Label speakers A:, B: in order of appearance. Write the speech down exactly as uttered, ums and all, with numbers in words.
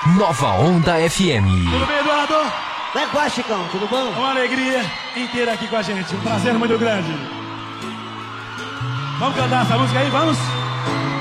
A: Nova Onda F M.
B: Tudo bem, Eduardo?
C: Como é que vai, Chicão? Tudo bom?
B: Uma alegria inteira aqui com a gente. Um prazer muito grande. Vamos cantar essa música aí? Vamos?